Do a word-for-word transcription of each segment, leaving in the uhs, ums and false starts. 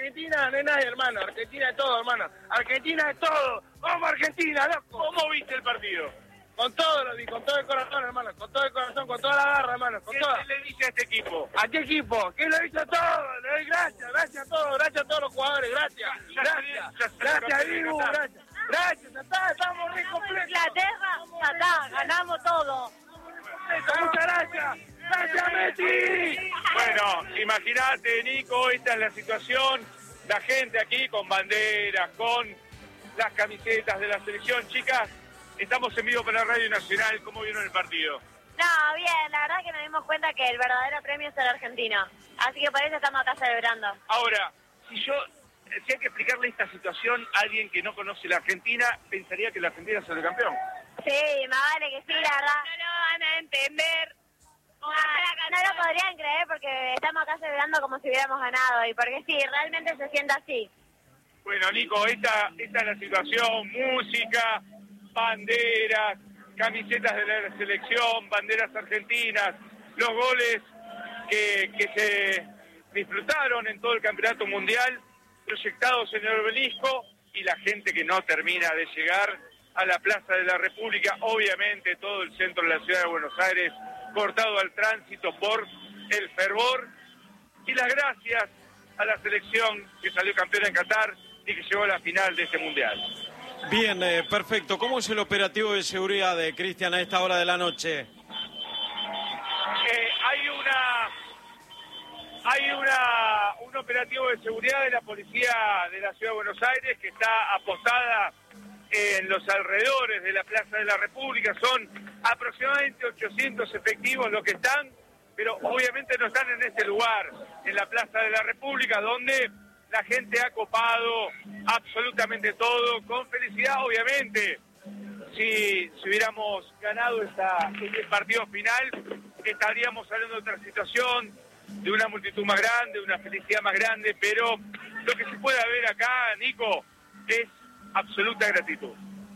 Argentina no es nadie, hermano. Argentina es todo, hermano. Argentina es todo. ¡Vamos, Argentina, loco! ¿Cómo viste el partido? Con todo lo vi, con todo el corazón, hermano. Con todo el corazón, con toda la garra, hermano. Con ¿Qué toda. le dice a este equipo? ¿A qué equipo? ¿Quién lo hizo todo? Le doy gracias, gracias a todos, gracias a todos los jugadores, gracias. Ya, ya Gracias, se- ya se gracias, campeón de Dibu, Qatar. gracias. Gracias, ya está, estamos re completos. Inglaterra, ya está, ganamos todo. Muchas gracias. ¡Gracias, Messi! Bueno, imagínate, Nico, esta es la situación. La gente aquí con banderas, con las camisetas de la selección. Chicas, estamos en vivo para Radio Nacional. ¿Cómo vieron el partido? No, bien, la verdad que nos dimos cuenta que el verdadero premio es el argentino. Así que por eso estamos acá celebrando. Ahora, si yo, si hay que explicarle esta situación a alguien que no conoce la Argentina, pensaría que la Argentina es el campeón. Sí, más vale que sí, la verdad. No lo van a entender. Ah, no lo podrían creer porque estamos acá celebrando como si hubiéramos ganado y porque sí, realmente se siente así. Bueno, Nico, esta, esta es la situación. Música, banderas, camisetas de la selección, banderas argentinas, los goles que, que se disfrutaron en todo el campeonato mundial, proyectados en el obelisco, y la gente que no termina de llegar a la Plaza de la República. Obviamente todo el centro de la ciudad de Buenos Aires cortado al tránsito por el fervor, y las gracias a la selección que salió campeona en Qatar y que llegó a la final de este mundial. Bien, eh, perfecto. ¿Cómo es el operativo de seguridad de Cristian a esta hora de la noche? Eh, hay una hay una un operativo de seguridad de la policía de la ciudad de Buenos Aires que está apostada en los alrededores de la Plaza de la República. Son aproximadamente ochocientos efectivos los que están, pero obviamente no están en este lugar, en la Plaza de la República, donde la gente ha copado absolutamente todo, con felicidad, obviamente. Si, si hubiéramos ganado esta, este partido final, estaríamos hablando de otra situación, de una multitud más grande, de una felicidad más grande, pero lo que se puede ver acá, Nico, es absoluta gratitud.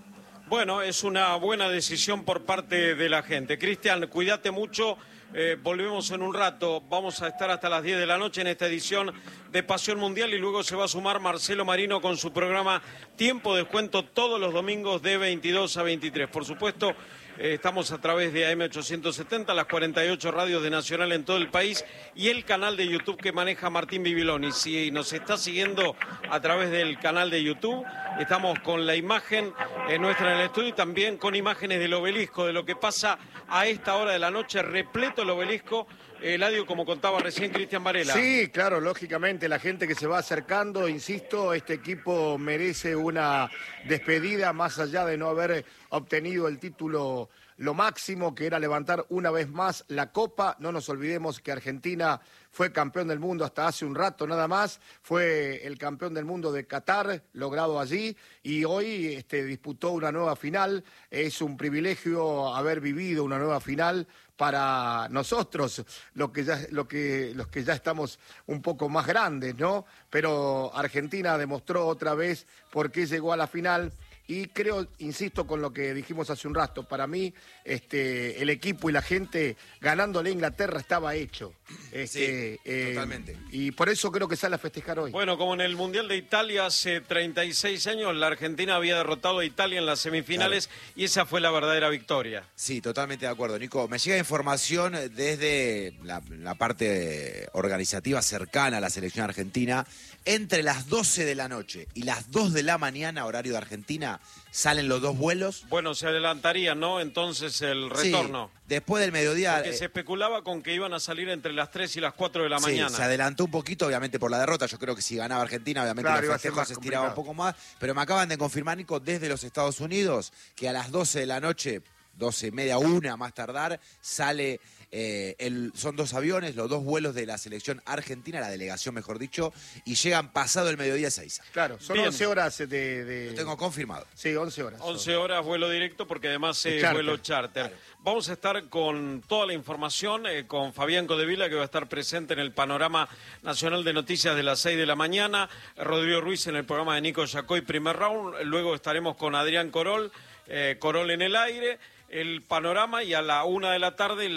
Bueno, es una buena decisión por parte de la gente. Cristian, cuídate mucho. Eh, volvemos en un rato. Vamos a estar hasta las diez de la noche en esta edición de Pasión Mundial y luego se va a sumar Marcelo Marino con su programa Tiempo de Descuento todos los domingos de veintidós a veintitrés. Por supuesto, eh, estamos a través de A M ochocientos setenta, las cuarenta y ocho radios de Nacional en todo el país y el canal de YouTube que maneja Martín Bibiloni. Si nos está siguiendo a través del canal de YouTube, estamos con la imagen eh, nuestra en el estudio y también con imágenes del obelisco, de lo que pasa a esta hora de la noche, repleto el obelisco. Eladio, como contaba recién Cristian Varela. Sí, claro, lógicamente la gente que se va acercando, insisto, este equipo merece una despedida más allá de no haber obtenido el título lo máximo, que era levantar una vez más la Copa. No nos olvidemos que Argentina fue campeón del mundo hasta hace un rato nada más, fue el campeón del mundo de Qatar, logrado allí, y hoy este, disputó una nueva final. Es un privilegio haber vivido una nueva final para nosotros, lo que ya, lo que, los que ya estamos un poco más grandes, ¿no? Pero Argentina demostró otra vez por qué llegó a la final. Y creo, insisto con lo que dijimos hace un rato, para mí este, el equipo y la gente ganándole a Inglaterra estaba hecho. Este, sí, eh, totalmente. Y por eso creo que sale a festejar hoy. Bueno, como en el Mundial de Italia hace treinta y seis años, la Argentina había derrotado a Italia en las semifinales, claro, y esa fue la verdadera victoria. Sí, totalmente de acuerdo, Nico. Me llega información desde la, la parte organizativa cercana a la selección argentina. Entre las doce de la noche y las dos de la mañana, horario de Argentina, salen los dos vuelos. Bueno, se adelantaría, ¿no? Entonces el retorno. Sí, después del mediodía. Porque eh, se especulaba con que iban a salir entre las tres y las cuatro de la sí, mañana. Se adelantó un poquito, obviamente, por la derrota. Yo creo que si ganaba Argentina, obviamente claro, los festejos se estiraba un poco más. Pero me acaban de confirmar, Nico, desde los Estados Unidos, que a las doce de la noche, doce y media, una más tardar, sale. Eh, el, son dos aviones, los dos vuelos de la selección argentina, la delegación mejor dicho, y llegan pasado el mediodía seis. Claro, son Bien. once horas de, de... Lo tengo confirmado. Sí, once horas. once horas vuelo directo porque además es eh, vuelo charter. Claro. Vamos a estar con toda la información, eh, con Fabián Codevila, que va a estar presente en el panorama nacional de noticias de las seis de la mañana, Rodrigo Ruiz en el programa de Nico Yacoy, primer round, luego estaremos con Adrián Corol, eh, Corol en el aire, el panorama, y a la una de la tarde la primera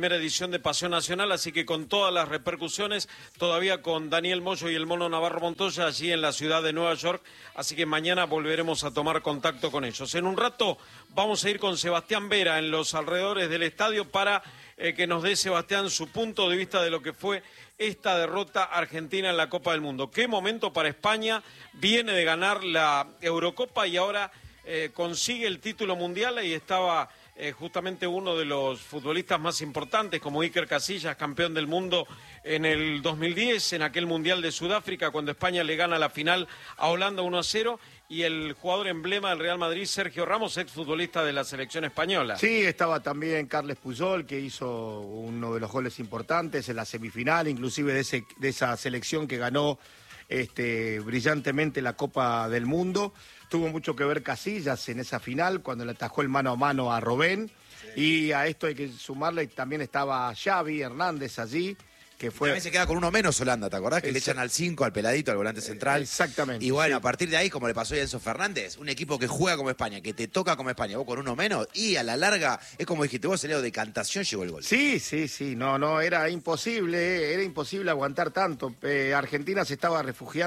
primera edición de Pasión Nacional, así que con todas las repercusiones, todavía con Daniel Moyo y el Mono Navarro Montoya allí en la ciudad de Nueva York, así que mañana volveremos a tomar contacto con ellos. En un rato vamos a ir con Sebastián Vera en los alrededores del estadio para eh, que nos dé, Sebastián, su punto de vista de lo que fue esta derrota argentina en la Copa del Mundo. Qué momento para España, viene de ganar la Eurocopa y ahora eh, consigue el título mundial y estaba eh, justamente uno de los futbolistas más importantes como Iker Casillas, campeón del mundo en el dos mil diez, en aquel Mundial de Sudáfrica cuando España le gana la final a Holanda uno a cero, y el jugador emblema del Real Madrid, Sergio Ramos, exfutbolista de la selección española. Sí, estaba también Carles Puyol, que hizo uno de los goles importantes en la semifinal, inclusive de, ese, de esa selección que ganó este, brillantemente la Copa del Mundo. Tuvo mucho que ver Casillas en esa final, cuando le atajó el mano a mano a Robben. Sí. Y a esto hay que sumarle, también estaba Xavi Hernández allí, que fue... También se queda con uno menos Holanda, ¿te acordás? Que Exact... le echan al cinco, al peladito, al volante central. Exactamente. Y bueno, sí. a partir de ahí, como le pasó a Enzo Fernández, un equipo que juega como España, que te toca como España, vos con uno menos, y a la larga, es como dijiste vos, el de decantación llegó el gol. Sí, sí, sí, no, no, era imposible, era imposible aguantar tanto. Eh, Argentina se estaba refugiando